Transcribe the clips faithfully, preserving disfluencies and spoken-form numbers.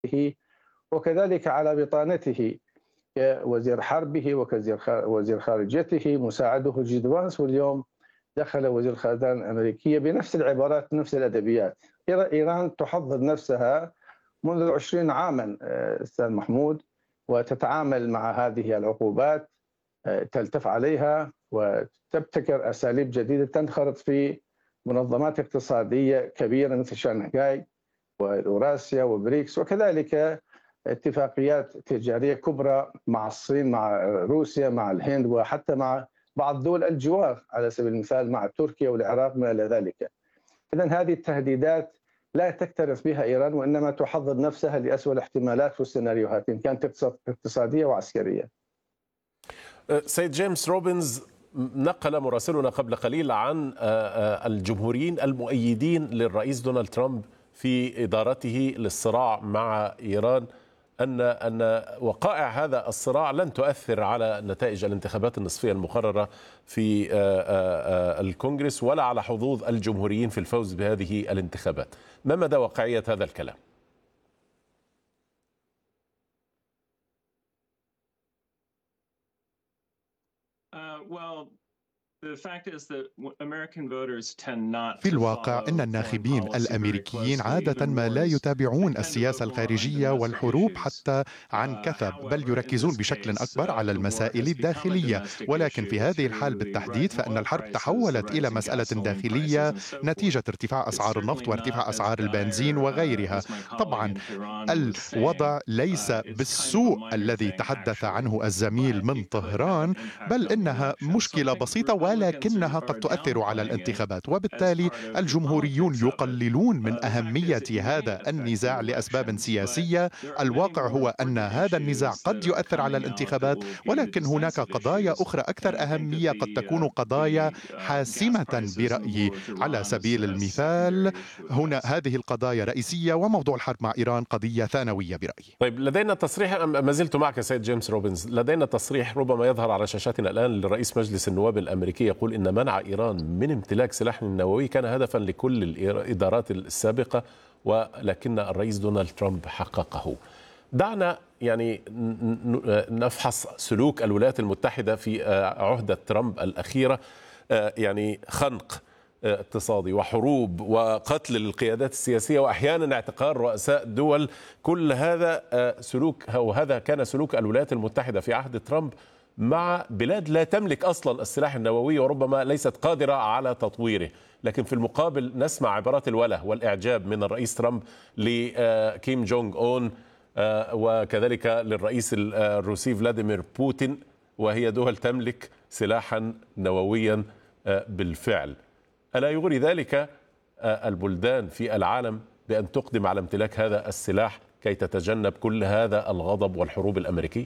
وكذلك على بطانته كوزير حربه وكوزير وزير خارجيته مساعده جيد فانس، واليوم دخل وزير الخارجية الأمريكية بنفس العبارات نفس الأدبيات. إيران تحضر نفسها منذ عشرين عاما أستاذ محمود، وتتعامل مع هذه العقوبات، تلتف عليها وتبتكر أساليب جديدة، تنخرط في منظمات اقتصادية كبيرة مثل شنغهاي وأوراسيا وبريكس، وكذلك اتفاقيات تجارية كبرى مع الصين، مع روسيا، مع الهند، وحتى مع بعض دول الجوار على سبيل المثال مع تركيا والعراق ما إلى ذلك. إذن هذه التهديدات لا تكترث بها إيران، وإنما تحضر نفسها لأسوأ الاحتمالات والسيناريوهات إن كانت اقتصادية وعسكرية. سيد جيمس روبنز، نقل مراسلنا قبل قليل عن الجمهوريين المؤيدين للرئيس دونالد ترامب في إدارته للصراع مع إيران أن أن وقائع هذا الصراع لن تؤثر على نتائج الانتخابات النصفية المقررة في الكونغرس ولا على حظوظ الجمهوريين في الفوز بهذه الانتخابات. ما مدى واقعية هذا الكلام؟ Uh, well... في الواقع إن الناخبين الأمريكيين عادة ما لا يتابعون السياسة الخارجية والحروب حتى عن كثب، بل يركزون بشكل أكبر على المسائل الداخلية. ولكن في هذه الحال بالتحديد فإن الحرب تحولت إلى مسألة داخلية نتيجة ارتفاع أسعار النفط وارتفاع أسعار البنزين وغيرها. طبعا الوضع ليس بالسوء الذي تحدث عنه الزميل من طهران، بل إنها مشكلة بسيطة ولكنها قد تؤثر على الانتخابات، وبالتالي الجمهوريون يقللون من أهمية هذا النزاع لأسباب سياسية. الواقع هو أن هذا النزاع قد يؤثر على الانتخابات، ولكن هناك قضايا أخرى أكثر أهمية قد تكون قضايا حاسمة برأيي. على سبيل المثال هنا هذه القضايا رئيسية، وموضوع الحرب مع إيران قضية ثانوية برأيي. طيب، لدينا تصريح، ما زلت معك سيد جيمس روبنز، لدينا تصريح ربما يظهر على شاشاتنا الآن لرئيس مجلس النواب الأمريكي يقول إن منع إيران من امتلاك سلاح نووي كان هدفا لكل الإدارات السابقة، ولكن الرئيس دونالد ترامب حققه. دعنا يعني نفحص سلوك الولايات المتحدة في عهدة ترامب الأخيرة، يعني خنق اقتصادي وحروب وقتل القيادات السياسية وأحيانا اعتقال رؤساء دول. كل هذا سلوك، وهذا كان سلوك الولايات المتحدة في عهد ترامب مع بلاد لا تملك أصلا السلاح النووي وربما ليست قادرة على تطويره. لكن في المقابل نسمع عبارات الوله والإعجاب من الرئيس ترامب لكيم جونغ أون وكذلك للرئيس الروسي فلاديمير بوتين، وهي دول تملك سلاحا نوويا بالفعل. ألا يغري ذلك البلدان في العالم بأن تقدم على امتلاك هذا السلاح كي تتجنب كل هذا الغضب والحروب الأمريكية؟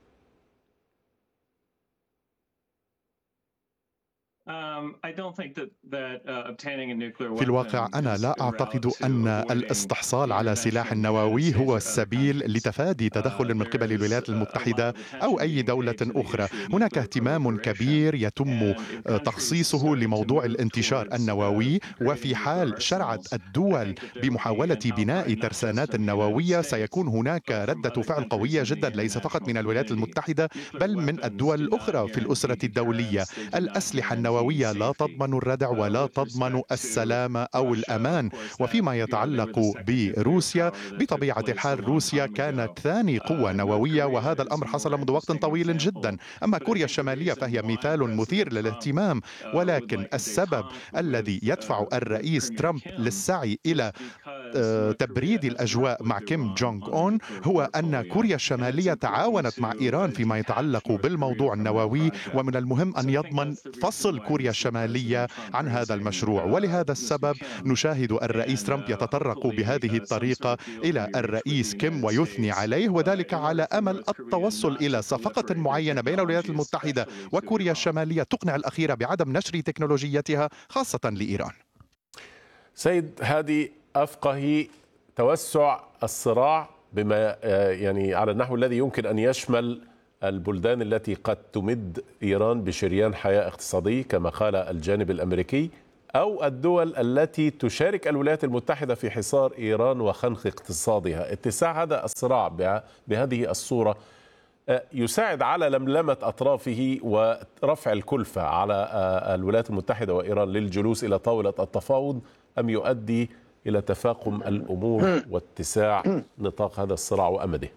في الواقع أنا لا أعتقد أن الاستحصال على سلاح نووي هو السبيل لتفادي تدخل من قبل الولايات المتحدة أو أي دولة أخرى. هناك اهتمام كبير يتم تخصيصه لموضوع الانتشار النووي، وفي حال شرعت الدول بمحاولة بناء ترسانات نووية سيكون هناك ردة فعل قوية جدا، ليس فقط من الولايات المتحدة بل من الدول الأخرى في الأسرة الدولية. الأسلحة النووية لا تضمن الردع ولا تضمن السلام أو الأمان. وفيما يتعلق بروسيا، بطبيعة الحال روسيا كانت ثاني قوة نووية، وهذا الأمر حصل منذ وقت طويل جدا. أما كوريا الشمالية فهي مثال مثير للاهتمام، ولكن السبب الذي يدفع الرئيس ترامب للسعي إلى تبريد الأجواء مع كيم جونغ أون هو أن كوريا الشمالية تعاونت مع إيران فيما يتعلق بالموضوع النووي، ومن المهم أن يضمن فصل كوريا الشمالية عن هذا المشروع. ولهذا السبب نشاهد الرئيس ترامب يتطرق بهذه الطريقة إلى الرئيس كيم ويثني عليه، وذلك على أمل التوصل إلى صفقة معينة بين الولايات المتحدة وكوريا الشمالية تقنع الأخيرة بعدم نشر تكنولوجيتها خاصة لإيران. سيد هادي أفقهي، توسع الصراع بما يعني على النحو الذي يمكن أن يشمل البلدان التي قد تمد إيران بشريان حياة اقتصادي كما قال الجانب الأمريكي، أو الدول التي تشارك الولايات المتحدة في حصار إيران وخنق اقتصادها. اتساع هذا الصراع بهذه الصورة يساعد على لملمة أطرافه ورفع الكلفة على الولايات المتحدة وإيران للجلوس إلى طاولة التفاوض، أم يؤدي إلى تفاقم الأمور واتساع نطاق هذا الصراع وأمده؟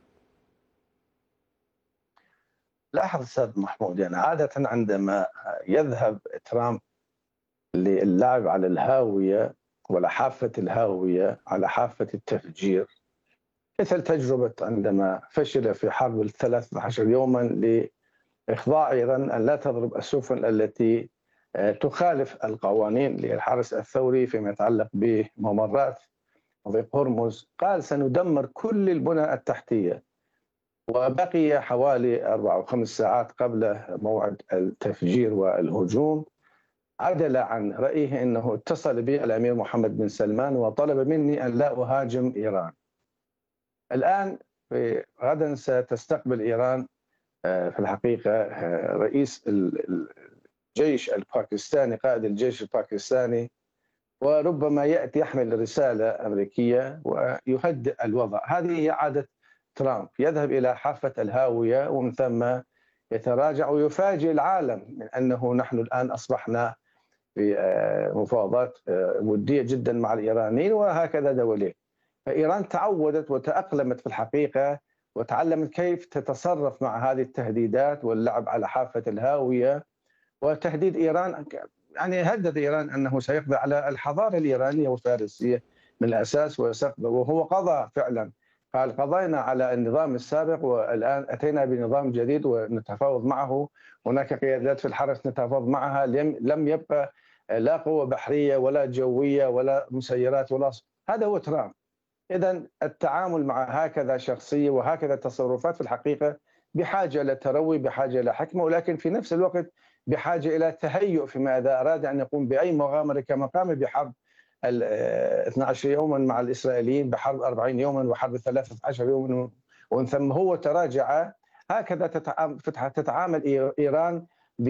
لاحظ أستاذ محمود، يعني عادة عندما يذهب ترامب للعب على الهاوية ولا حافة الهاوية على حافة التفجير، مثل تجربة عندما فشل في حرب الثلاث عشر يوما لإخضاع إيران أن لا تضرب السفن التي تخالف القوانين للحرس الثوري فيما يتعلق بممرات مضيق هرمز، قال سندمر كل البنى التحتية. وبقي حوالي أربع أو خمس ساعات قبل موعد التفجير والهجوم، عدل عن رأيه أنه اتصل بي الأمير محمد بن سلمان وطلب مني أن لا أهاجم إيران. الآن غدا ستستقبل إيران في الحقيقة رئيس الجيش الباكستاني، قائد الجيش الباكستاني، وربما يأتي يحمل رسالة أمريكية ويهدئ الوضع. هذه هي عادة ترامب، يذهب إلى حافة الهاوية ومن ثم يتراجع ويفاجئ العالم من أنه نحن الآن أصبحنا في مفاوضات ودية جدا مع الإيرانيين وهكذا دولين. فإيران تعودت وتأقلمت في الحقيقة وتعلمت كيف تتصرف مع هذه التهديدات واللعب على حافة الهاوية. وتهديد إيران يعني هدد إيران أنه سيقضي على الحضارة الإيرانية والفارسية من الأساس، وهو قضى فعلا، قال قضينا على النظام السابق والآن أتينا بنظام جديد ونتفاوض معه. هناك قيادات في الحرس نتفاوض معها، لم يبقى لا قوة بحرية ولا جوية ولا مسيرات ولا ص... هذا هو ترامب. إذن التعامل مع هكذا شخصية وهكذا تصرفات في الحقيقة بحاجة إلى تروي، بحاجة إلى حكمة، ولكن في نفس الوقت بحاجة إلى تهيؤ فيما إذا أراد أن يقوم بأي مغامرة كما قام بحرب اثني عشر يوما مع الإسرائيليين، بحرب أربعين يوما وحرب ثلاثة عشر يوما، ومن ثم هو تراجع. هكذا تتعامل إيران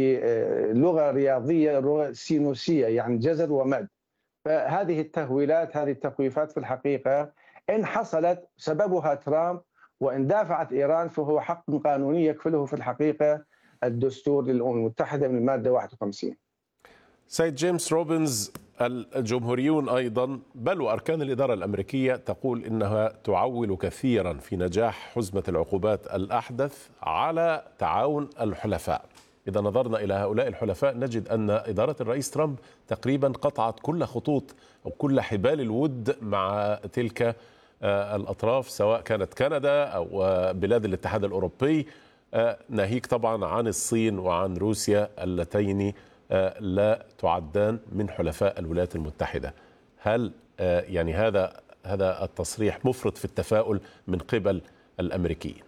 بلغة رياضية، لغة سينوسية، يعني جزر ومد. فهذه التهويلات، هذه التخويفات في الحقيقة إن حصلت سببها ترامب، وإن دافعت إيران فهو حق قانوني يكفله في الحقيقة الدستور للأمم المتحدة من المادة واحد وخمسين. سيد جيمس روبنز، الجمهوريون أيضا بل وأركان الإدارة الأمريكية تقول إنها تعول كثيرا في نجاح حزمة العقوبات الأحدث على تعاون الحلفاء. إذا نظرنا إلى هؤلاء الحلفاء نجد أن إدارة الرئيس ترامب تقريبا قطعت كل خطوط أو كل حبال الود مع تلك الأطراف، سواء كانت كندا أو بلاد الاتحاد الأوروبي، ناهيك طبعا عن الصين وعن روسيا اللتين لا تعدان من حلفاء الولايات المتحدة. هل يعني هذا هذا التصريح مفرط في التفاؤل من قبل الأمريكيين؟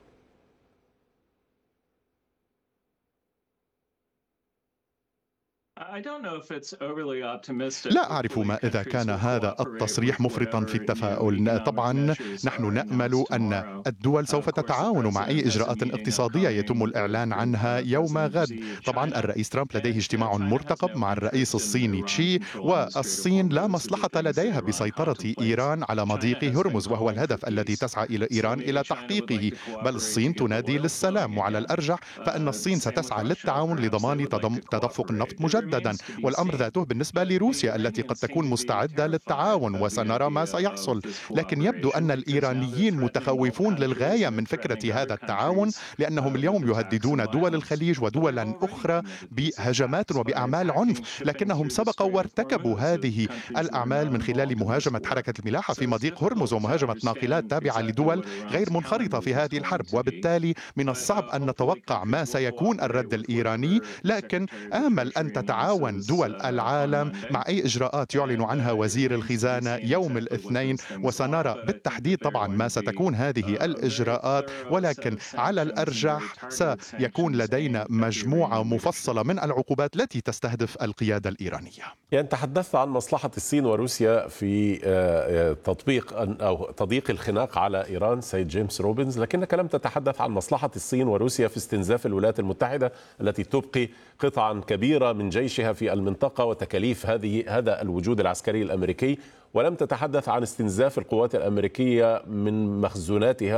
لا أعرف ما إذا كان هذا التصريح مفرطا في التفاؤل. طبعا نحن نأمل أن الدول سوف تتعاون مع أي إجراءات اقتصادية يتم الإعلان عنها يوم غد. طبعا الرئيس ترامب لديه اجتماع مرتقب مع الرئيس الصيني تشي، والصين لا مصلحة لديها بسيطرة إيران على مضيق هرمز، وهو الهدف الذي تسعى إلى إيران إلى تحقيقه. بل الصين تنادي للسلام، وعلى الأرجح فإن الصين ستسعى للتعاون لضمان تدفق النفط مجددا. والأمر ذاته بالنسبة لروسيا التي قد تكون مستعدة للتعاون، وسنرى ما سيحصل. لكن يبدو أن الإيرانيين متخوفون للغاية من فكرة هذا التعاون، لأنهم اليوم يهددون دول الخليج ودولا أخرى بهجمات وبأعمال عنف، لكنهم سبقوا وارتكبوا هذه الأعمال من خلال مهاجمة حركة الملاحة في مضيق هرمز ومهاجمة ناقلات تابعة لدول غير منخرطة في هذه الحرب. وبالتالي من الصعب أن نتوقع ما سيكون الرد الإيراني، لكن آمل أن تتعاون دول العالم مع أي إجراءات يعلن عنها وزير الخزانة يوم الاثنين، وسنرى بالتحديد طبعا ما ستكون هذه الإجراءات. ولكن على الأرجح سيكون لدينا مجموعة مفصلة من العقوبات التي تستهدف القيادة الإيرانية. يعني تحدثت عن مصلحة الصين وروسيا في تطبيق أو تضييق الخناق على إيران سيد جيمس روبنز، لكنك لم تتحدث عن مصلحة الصين وروسيا في استنزاف الولايات المتحدة التي تبقي قطعا كبيرة من جيشها نقاشها في المنطقة وتكاليف هذه هذا الوجود العسكري الأمريكي، ولم تتحدث عن استنزاف القوات الأمريكية من مخزوناتها